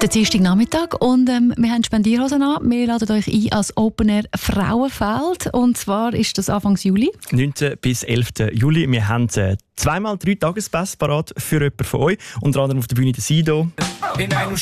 Der Dienstagnachmittag und wir haben Spendierhosen an. Wir laden euch ein als Open Air Frauenfeld. Und zwar ist das Anfang Juli. 9. bis 11. Juli. Wir haben 2x3 Tagespässe parat für jemanden von euch. Unter anderem auf der Bühne der Sido. In einem